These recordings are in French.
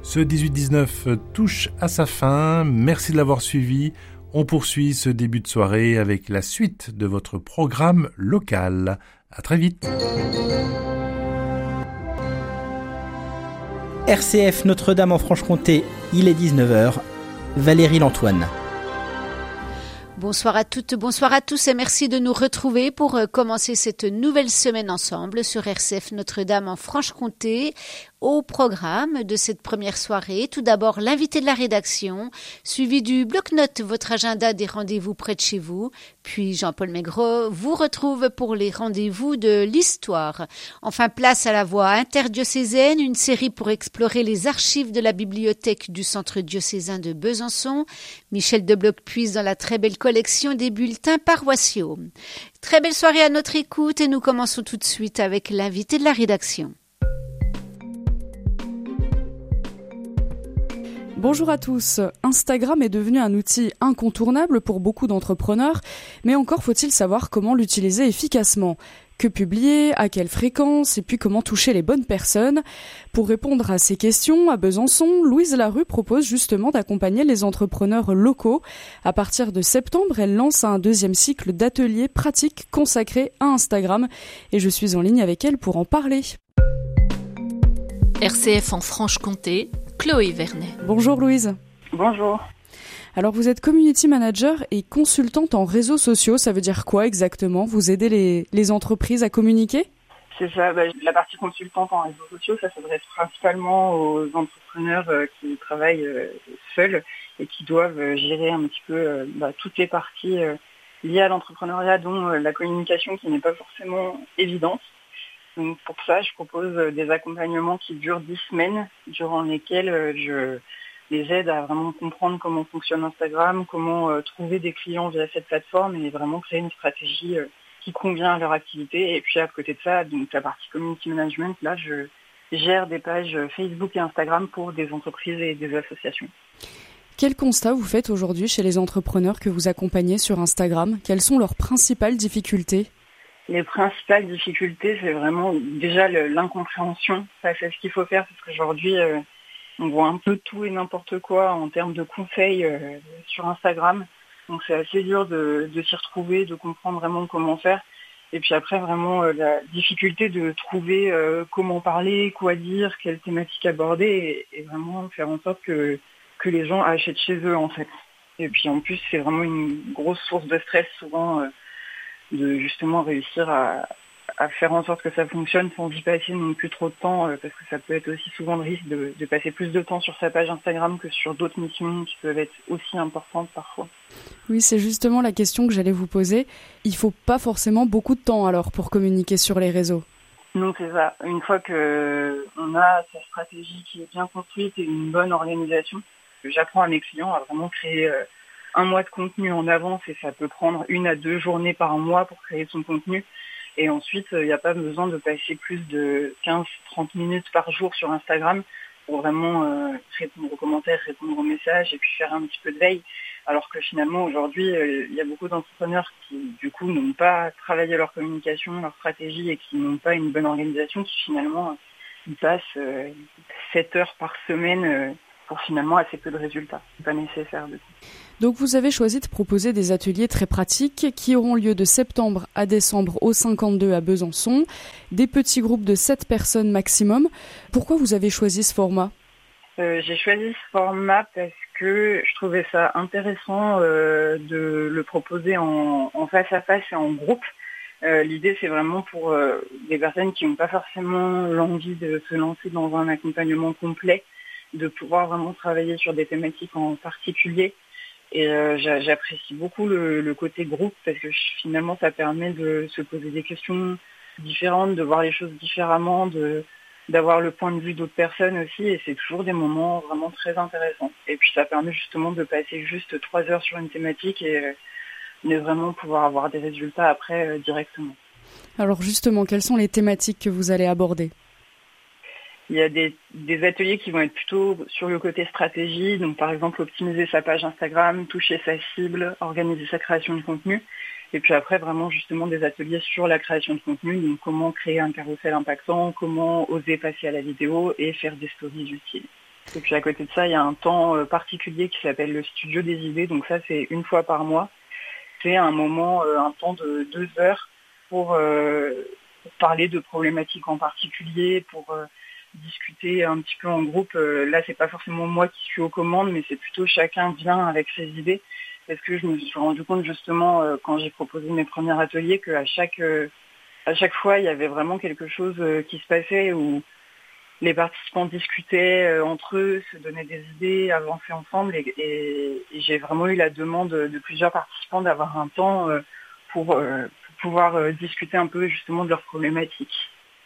Ce 18-19 touche à sa fin. Merci de l'avoir suivi. On poursuit ce début de soirée avec la suite de votre programme local. À très vite. RCF Notre-Dame en Franche-Comté, il est 19h. Valérie Lantoine. Bonsoir à toutes, bonsoir à tous et merci de nous retrouver pour commencer cette nouvelle semaine ensemble sur RCF Notre-Dame en Franche-Comté. Au programme de cette première soirée, tout d'abord l'invité de la rédaction, suivi du bloc-notes, votre agenda des rendez-vous près de chez vous, puis Jean-Paul Maigret vous retrouve pour les rendez-vous de l'histoire. Enfin, place à la voix interdiocésaine, une série pour explorer les archives de la bibliothèque du centre diocésain de Besançon. Michel Debloc puise dans la très belle collection des bulletins paroissiaux. Très belle soirée à notre écoute et nous commençons tout de suite avec l'invité de la rédaction. Bonjour à tous. Instagram est devenu un outil incontournable pour beaucoup d'entrepreneurs, mais encore faut-il savoir comment l'utiliser efficacement. Que publier, à quelle fréquence, et puis comment toucher les bonnes personnes. Pour répondre à ces questions, à Besançon, Louise Larue propose justement d'accompagner les entrepreneurs locaux. À partir de septembre, elle lance un deuxième cycle d'ateliers pratiques consacrés à Instagram, et je suis en ligne avec elle pour en parler. RCF en Franche-Comté, Chloé Vernet. Bonjour Louise. Bonjour. Alors vous êtes community manager et consultante en réseaux sociaux, ça veut dire quoi exactement? Vous aidez les entreprises à communiquer? C'est ça, la partie consultante en réseaux sociaux, ça s'adresse principalement aux entrepreneurs qui travaillent seuls et qui doivent gérer un petit peu toutes les parties liées à l'entrepreneuriat, dont la communication qui n'est pas forcément évidente. Donc pour ça, je propose des accompagnements qui durent 10 semaines, durant lesquels je les aide à vraiment comprendre comment fonctionne Instagram, comment trouver des clients via cette plateforme et vraiment créer une stratégie qui convient à leur activité. Et puis à côté de ça, donc la partie community management, là, je gère des pages Facebook et Instagram pour des entreprises et des associations. Quel constat vous faites aujourd'hui chez les entrepreneurs que vous accompagnez sur Instagram? Quelles sont leurs principales difficultés? Les principales difficultés, c'est vraiment déjà l'incompréhension face à ce qu'il faut faire, parce qu'aujourd'hui, on voit un peu tout et n'importe quoi en termes de conseils sur Instagram. Donc c'est assez dur de s'y retrouver, de comprendre vraiment comment faire. Et puis après, vraiment, la difficulté de trouver comment parler, quoi dire, quelle thématique aborder, et vraiment faire en sorte que les gens achètent chez eux, en fait. Et puis en plus, c'est vraiment une grosse source de stress souvent de justement réussir à faire en sorte que ça fonctionne sans y passer non plus trop de temps, parce que ça peut être aussi souvent le risque de passer plus de temps sur sa page Instagram que sur d'autres missions qui peuvent être aussi importantes parfois. Oui, c'est justement la question que j'allais vous poser. Il faut pas forcément beaucoup de temps alors pour communiquer sur les réseaux. Non, c'est ça. Une fois qu'on a sa stratégie qui est bien construite et une bonne organisation, j'apprends à mes clients à vraiment créer un mois de contenu en avance, et ça peut prendre 1 à 2 journées par mois pour créer son contenu. Et ensuite, il n'y a pas besoin de passer plus de 15-30 minutes par jour sur Instagram pour vraiment répondre aux commentaires, répondre aux messages et puis faire un petit peu de veille. Alors que finalement, aujourd'hui, il y a beaucoup d'entrepreneurs qui, du coup, n'ont pas travaillé leur communication, leur stratégie et qui n'ont pas une bonne organisation, qui finalement, ils passent 7 heures par semaine pour finalement assez peu de résultats. C'est pas nécessaire de tout. Donc vous avez choisi de proposer des ateliers très pratiques qui auront lieu de septembre à décembre au 52 à Besançon, des petits groupes de 7 personnes maximum. Pourquoi vous avez choisi ce format? J'ai choisi ce format parce que je trouvais ça intéressant de le proposer en face à face et en groupe. L'idée, c'est vraiment pour des personnes qui n'ont pas forcément l'envie de se lancer dans un accompagnement complet, de pouvoir vraiment travailler sur des thématiques en particulier. Et j'apprécie beaucoup le côté groupe, parce que finalement ça permet de se poser des questions différentes, de voir les choses différemment, d'avoir le point de vue d'autres personnes aussi, et c'est toujours des moments vraiment très intéressants. Et puis ça permet justement de passer juste 3 heures sur une thématique et de vraiment pouvoir avoir des résultats après directement. Alors justement, quelles sont les thématiques que vous allez aborder ? Il y a des ateliers qui vont être plutôt sur le côté stratégie, donc par exemple optimiser sa page Instagram, toucher sa cible, organiser sa création de contenu. Et puis après, vraiment justement des ateliers sur la création de contenu, donc comment créer un carrousel impactant, comment oser passer à la vidéo et faire des stories utiles. Et puis à côté de ça, il y a un temps particulier qui s'appelle le studio des idées. Donc ça, c'est 1 fois par mois. C'est un moment, un temps de 2 heures pour parler de problématiques en particulier, pour discuter un petit peu en groupe. Là, c'est pas forcément moi qui suis aux commandes, mais c'est plutôt chacun vient avec ses idées. Parce que je me suis rendu compte justement quand j'ai proposé mes premiers ateliers qu'à chaque fois, il y avait vraiment quelque chose qui se passait où les participants discutaient entre eux, se donnaient des idées, avançaient ensemble. Et j'ai vraiment eu la demande de plusieurs participants d'avoir un temps pour pouvoir discuter un peu justement de leurs problématiques.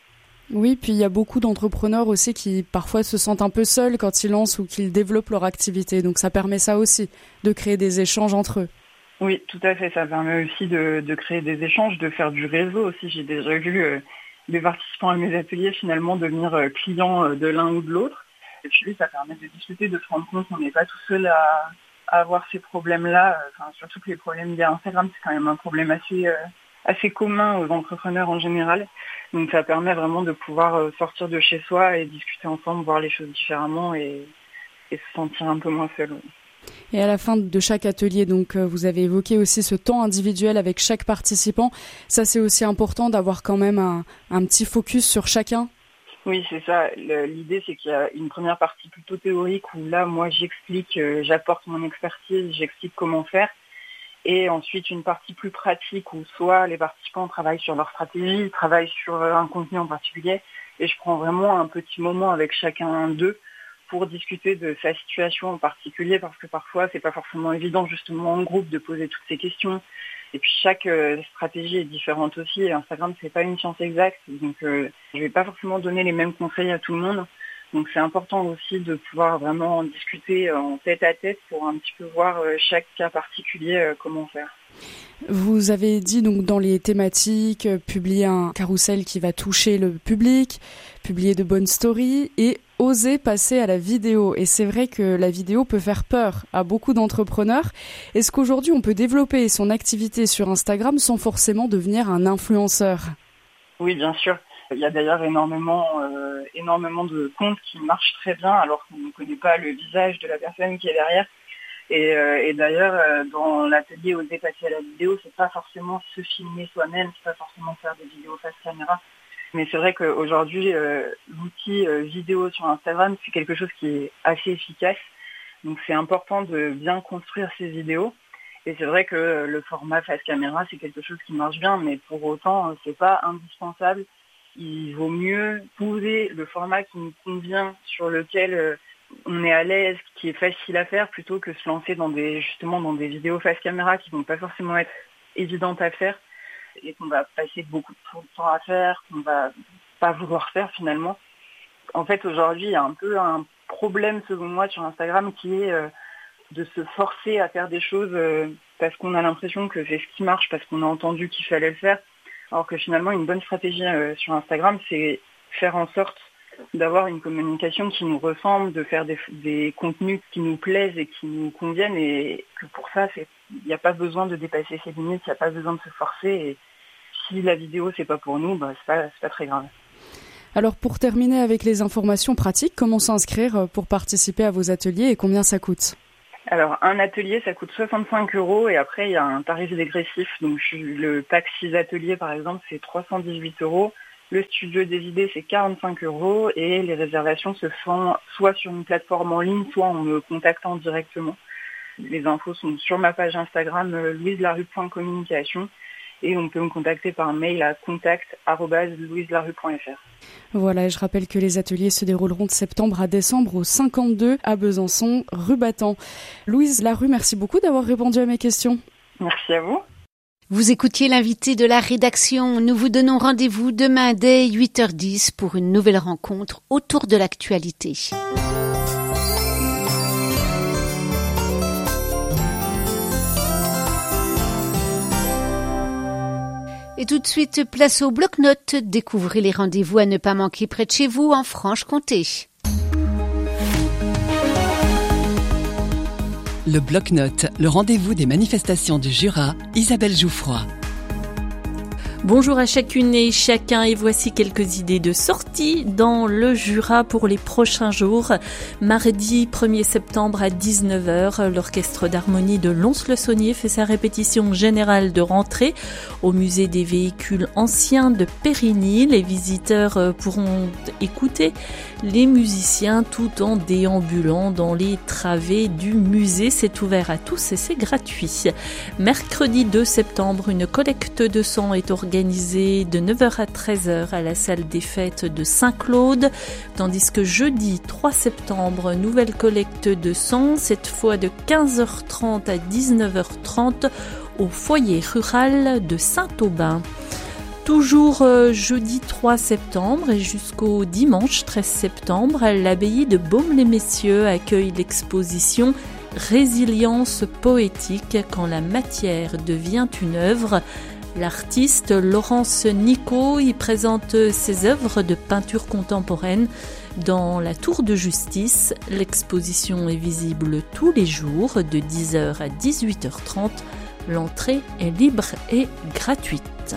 Oui, puis il y a beaucoup d'entrepreneurs aussi qui parfois se sentent un peu seuls quand ils lancent ou qu'ils développent leur activité. Donc ça permet ça aussi, de créer des échanges entre eux. Oui, tout à fait. Ça permet aussi de créer des échanges, de faire du réseau aussi. J'ai déjà vu des participants à mes ateliers finalement devenir clients de l'un ou de l'autre. Et puis ça permet de discuter, de se rendre compte qu'on n'est pas tout seul à avoir ces problèmes-là. Enfin, surtout que les problèmes via Instagram, c'est quand même un problème assez commun aux entrepreneurs en général. Donc ça permet vraiment de pouvoir sortir de chez soi et discuter ensemble, voir les choses différemment et se sentir un peu moins seul. Et à la fin de chaque atelier, donc vous avez évoqué aussi ce temps individuel avec chaque participant. Ça, c'est aussi important d'avoir quand même un petit focus sur chacun. Oui, c'est ça. L'idée, c'est qu'il y a une première partie plutôt théorique où là, moi, j'explique, j'apporte mon expertise, j'explique comment faire. Et ensuite, une partie plus pratique où soit les participants travaillent sur leur stratégie, travaillent sur un contenu en particulier. Et je prends vraiment un petit moment avec chacun d'eux pour discuter de sa situation en particulier, parce que parfois, c'est pas forcément évident, justement, en groupe, de poser toutes ces questions. Et puis, chaque stratégie est différente aussi. Et Instagram, c'est pas une science exacte. Donc, je vais pas forcément donner les mêmes conseils à tout le monde. Donc, c'est important aussi de pouvoir vraiment discuter en tête à tête pour un petit peu voir chaque cas particulier, comment faire. Vous avez dit donc dans les thématiques, publier un carrousel qui va toucher le public, publier de bonnes stories et oser passer à la vidéo. Et c'est vrai que la vidéo peut faire peur à beaucoup d'entrepreneurs. Est-ce qu'aujourd'hui on peut développer son activité sur Instagram sans forcément devenir un influenceur ? Oui, bien sûr. Il y a d'ailleurs énormément de comptes qui marchent très bien alors qu'on ne connaît pas le visage de la personne qui est derrière. Et d'ailleurs, dans l'atelier Oser passer à la vidéo, c'est pas forcément se filmer soi-même, c'est pas forcément faire des vidéos face caméra. Mais c'est vrai qu'aujourd'hui, l'outil vidéo sur Instagram, c'est quelque chose qui est assez efficace. Donc c'est important de bien construire ses vidéos. Et c'est vrai que le format face caméra, c'est quelque chose qui marche bien, mais pour autant, c'est pas indispensable. Il vaut mieux trouver le format qui nous convient, sur lequel on est à l'aise, qui est facile à faire, plutôt que se lancer dans des vidéos face caméra qui vont pas forcément être évidentes à faire et qu'on va passer beaucoup de temps à faire, qu'on va pas vouloir faire finalement. En fait, aujourd'hui, il y a un peu un problème, selon moi, sur Instagram qui est de se forcer à faire des choses parce qu'on a l'impression que c'est ce qui marche, parce qu'on a entendu qu'il fallait le faire. Alors que finalement, une bonne stratégie sur Instagram, c'est faire en sorte d'avoir une communication qui nous ressemble, de faire des contenus qui nous plaisent et qui nous conviennent, et que pour ça, il n'y a pas besoin de dépasser ses limites, il n'y a pas besoin de se forcer. Et si la vidéo, c'est pas pour nous, c'est pas très grave. Alors pour terminer avec les informations pratiques, comment s'inscrire pour participer à vos ateliers et combien ça coûte ? Alors, un atelier, ça coûte 65 € et après, il y a un tarif dégressif. Donc, le pack 6 ateliers, par exemple, c'est 318 €. Le studio des idées, c'est 45 € et les réservations se font soit sur une plateforme en ligne, soit en me contactant directement. Les infos sont sur ma page Instagram, louiselarue.communication, et on peut me contacter par mail à contact@louiselarue.fr. Voilà, et je rappelle que les ateliers se dérouleront de septembre à décembre au 52 à Besançon, rue Battant. Louise Larue, merci beaucoup d'avoir répondu à mes questions. Merci à vous. Vous écoutiez l'invité de la rédaction. Nous vous donnons rendez-vous demain dès 8h10 pour une nouvelle rencontre autour de l'actualité. Et tout de suite, place au bloc-notes. Découvrez les rendez-vous à ne pas manquer près de chez vous en Franche-Comté. Le bloc-notes, le rendez-vous des manifestations du Jura, Isabelle Jouffroy. Bonjour à chacune et chacun et voici quelques idées de sortie dans le Jura pour les prochains jours. Mardi 1er septembre à 19h, l'orchestre d'harmonie de Lons-le-Saunier fait sa répétition générale de rentrée au musée des véhicules anciens de Périgny. Les visiteurs pourront écouter les musiciens tout en déambulant dans les travées du musée. C'est ouvert à tous et c'est gratuit. Mercredi 2 septembre, une collecte de sang est organisée de 9h à 13h à la salle des fêtes de Saint-Claude, tandis que jeudi 3 septembre, nouvelle collecte de sang, cette fois de 15h30 à 19h30 au foyer rural de Saint-Aubin. Toujours jeudi 3 septembre et jusqu'au dimanche 13 septembre, l'abbaye de Baume-les-Messieurs accueille l'exposition Résilience poétique quand la matière devient une œuvre. L'artiste Laurence Nicot y présente ses œuvres de peinture contemporaine dans la Tour de Justice. L'exposition est visible tous les jours de 10h à 18h30. L'entrée est libre et gratuite.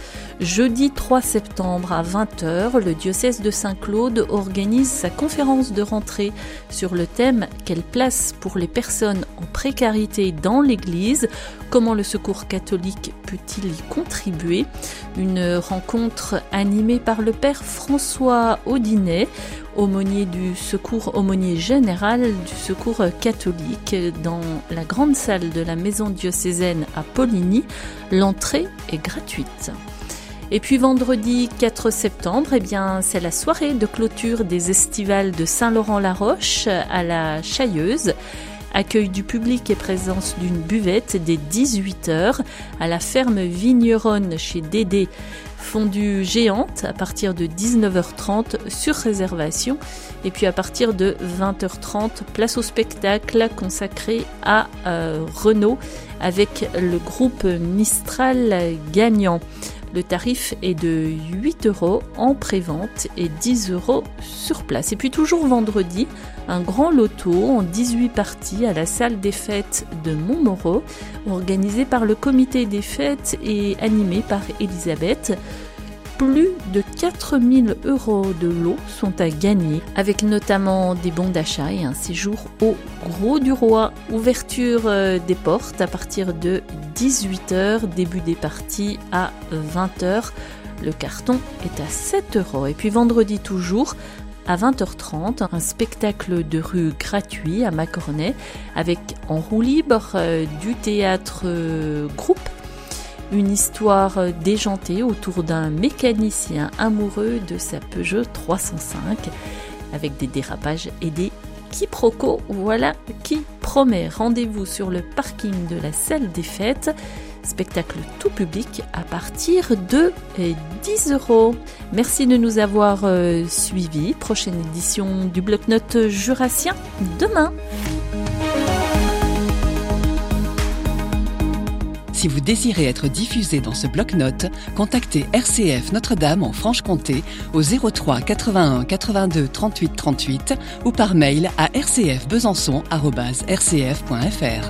Jeudi 3 septembre à 20h, le diocèse de Saint-Claude organise sa conférence de rentrée sur le thème « Quelle place pour les personnes en précarité dans l'Église ? Comment le Secours catholique peut-il y contribuer ?» Une rencontre animée par le père François Audinet, aumônier du Secours, aumônier général du Secours catholique, dans la grande salle de la maison diocésaine à Poligny. L'entrée est gratuite. Et puis vendredi 4 septembre, c'est la soirée de clôture des estivales de Saint-Laurent-la-Roche à la Chailleuse. Accueil du public et présence d'une buvette dès 18h à la ferme vigneronne chez Dédé. Fondue géante à partir de 19h30 sur réservation. Et puis à partir de 20h30, place au spectacle consacré à Renault avec le groupe Mistral gagnant. Le tarif est de 8 € en prévente et 10 € sur place. Et puis toujours vendredi, un grand loto en 18 parties à la salle des fêtes de Montmoreau, organisé par le comité des fêtes et animé par Elisabeth. Plus de 4 000 € de lots sont à gagner, avec notamment des bons d'achat et un séjour au Gros du Roi. Ouverture des portes à partir de 18h, début des parties à 20h. Le carton est à 7 €. Et puis vendredi toujours, à 20h30, un spectacle de rue gratuit à Macornet, avec en roue libre du théâtre groupe. Une histoire déjantée autour d'un mécanicien amoureux de sa Peugeot 305 avec des dérapages et des quiproquos. Voilà qui promet. Rendez-vous sur le parking de la salle des fêtes. Spectacle tout public à partir de 10 €. Merci de nous avoir suivis. Prochaine édition du Bloc-Notes Jurassien demain. Si vous désirez être diffusé dans ce bloc-notes, contactez RCF Notre-Dame en Franche-Comté au 03 81 82 38 38 ou par mail à rcfbesançon@rcf.fr.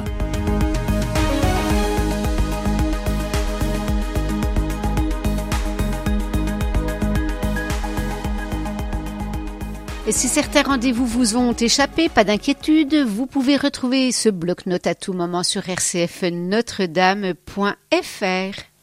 Et si certains rendez-vous vous ont échappé, pas d'inquiétude, vous pouvez retrouver ce bloc-notes à tout moment sur rcfnotredame.fr.